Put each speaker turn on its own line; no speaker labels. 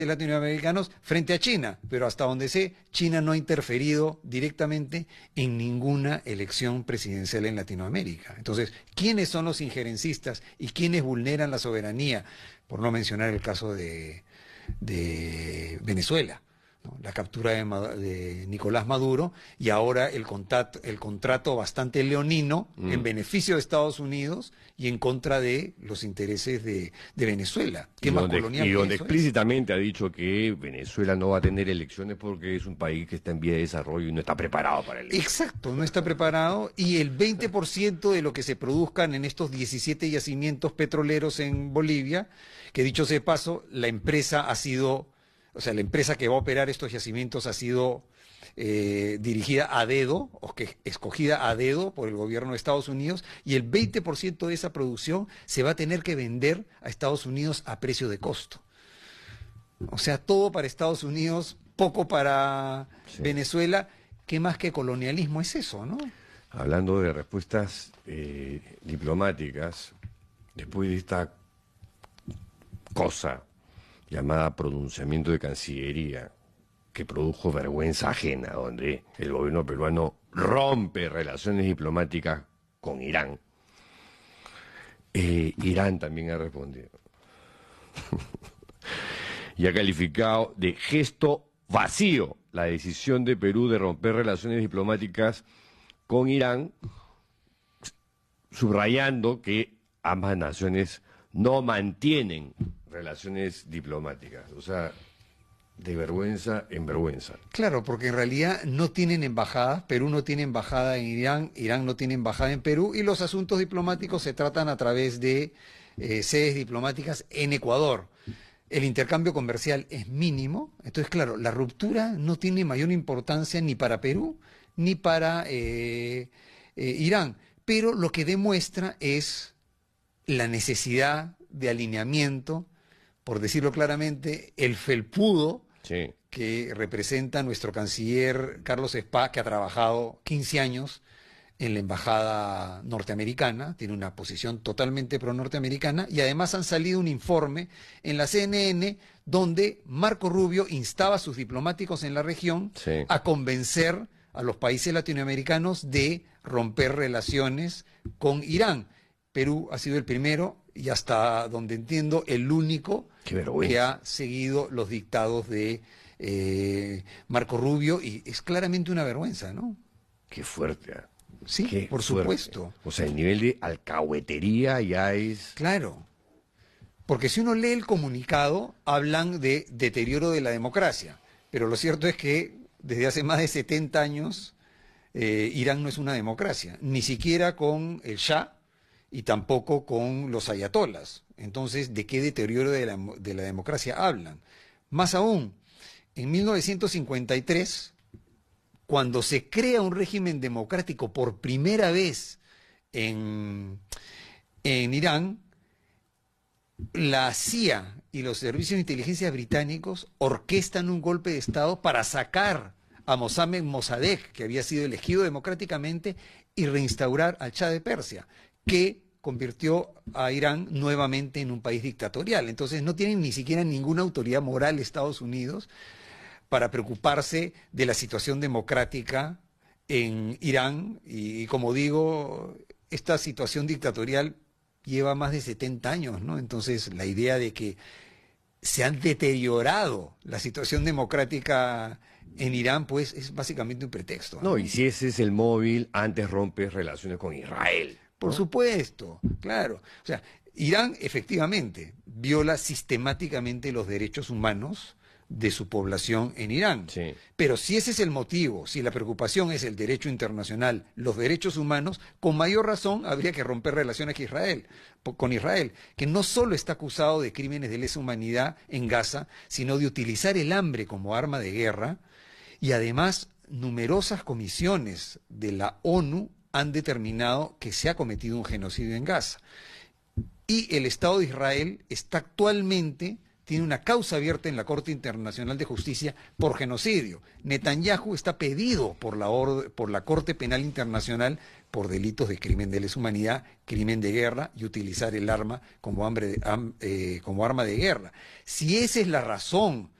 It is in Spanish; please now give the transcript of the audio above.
latinoamericanos frente a China, pero hasta donde sé, China no ha interferido directamente en ninguna elección presidencial en Latinoamérica. Entonces, ¿quiénes son los injerencistas y quiénes vulneran la soberanía? Por no mencionar el caso de Venezuela, ¿no? La captura de Nicolás Maduro y ahora el contrato bastante leonino en beneficio de Estados Unidos y en contra de los intereses de Venezuela. ¿Qué más colonial
y
que
donde
eso es?
explícitamente ha dicho que Venezuela no va a tener elecciones porque es un país que está en vía de desarrollo y no está preparado para elecciones.
Exacto, no está preparado y el 20% de lo que se produzcan en estos 17 yacimientos petroleros en Bolivia, que dicho sea de paso, la empresa que va a operar estos yacimientos ha sido dirigida a dedo, o que escogida a dedo por el gobierno de Estados Unidos, y el 20% de esa producción se va a tener que vender a Estados Unidos a precio de costo. O sea, todo para Estados Unidos, poco para Venezuela. ¿Qué más que colonialismo es eso, no?
Hablando de respuestas diplomáticas, después de esta cosa llamada pronunciamiento de Cancillería, que produjo vergüenza ajena, donde el gobierno peruano rompe relaciones diplomáticas con Irán, Irán también ha respondido y ha calificado de gesto vacío la decisión de Perú de romper relaciones diplomáticas con Irán, subrayando que ambas naciones no mantienen relaciones diplomáticas. O sea, de vergüenza en vergüenza.
Claro, porque en realidad no tienen embajada, Perú no tiene embajada en Irán, Irán no tiene embajada en Perú, y los asuntos diplomáticos se tratan a través de sedes diplomáticas en Ecuador. El intercambio comercial es mínimo, entonces claro, la ruptura no tiene mayor importancia ni para Perú ni para Irán, pero lo que demuestra es la necesidad de alineamiento, por decirlo claramente, el felpudo que representa nuestro canciller Carlos Spa, que ha trabajado 15 años en la embajada norteamericana, tiene una posición totalmente pro-norteamericana, y además han salido un informe en la CNN donde Marco Rubio instaba a sus diplomáticos en la región a convencer a los países latinoamericanos de romper relaciones con Irán. Perú ha sido el primero y hasta donde entiendo el único que ha seguido los dictados de Marco Rubio, y es claramente una vergüenza, ¿no?
Qué fuerte.
Sí,
qué
por
fuerte.
Supuesto.
O sea, el nivel de alcahuetería ya es...
Claro, porque si uno lee el comunicado, hablan de deterioro de la democracia, pero lo cierto es que desde hace más de 70 años Irán no es una democracia, ni siquiera con el Shah y tampoco con los ayatolas. Entonces, ¿de qué deterioro de la democracia hablan? Más aún, en 1953, cuando se crea un régimen democrático por primera vez en Irán, la CIA y los servicios de inteligencia británicos orquestan un golpe de Estado para sacar a Mohammad Mossadegh, que había sido elegido democráticamente, y reinstaurar al Shah de Persia, que convirtió a Irán nuevamente en un país dictatorial. Entonces no tienen ni siquiera ninguna autoridad moral Estados Unidos para preocuparse de la situación democrática en Irán, y como digo, esta situación dictatorial lleva más de 70 años, ¿no? Entonces la idea de que se han deteriorado la situación democrática en Irán, pues es básicamente un pretexto, ¿no?
No, y si ese es el móvil, antes rompes relaciones con Israel, ¿no?
Por supuesto, claro. O sea, Irán efectivamente viola sistemáticamente los derechos humanos de su población en Irán.
Sí.
Pero si ese es el motivo, si la preocupación es el derecho internacional, los derechos humanos, con mayor razón habría que romper relaciones con Israel, que no solo está acusado de crímenes de lesa humanidad en Gaza, sino de utilizar el hambre como arma de guerra, y además numerosas comisiones de la ONU han determinado que se ha cometido un genocidio en Gaza. Y el Estado de Israel está actualmente tiene una causa abierta en la Corte Internacional de Justicia por genocidio. Netanyahu está pedido por la Corte Penal Internacional por delitos de crimen de lesa humanidad, crimen de guerra y utilizar el arma como arma de guerra. Si esa es la razón